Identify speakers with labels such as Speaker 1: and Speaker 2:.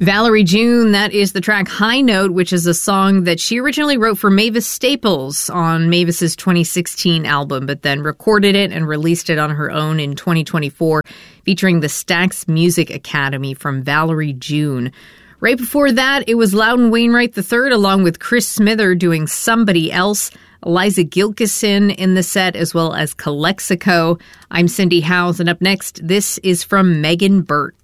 Speaker 1: Valerie June, that is the track High Note, which is a song that she originally wrote for Mavis Staples on Mavis's 2016 album, but then recorded it and released it on her own in 2024, featuring the Stax Music Academy from Valerie June. Right before that, it was Loudon Wainwright III along with Chris Smither doing Somebody Else, Eliza Gilkison in the set, as well as Calexico. I'm Cindy Howes, and up next, this is from Megan Burt.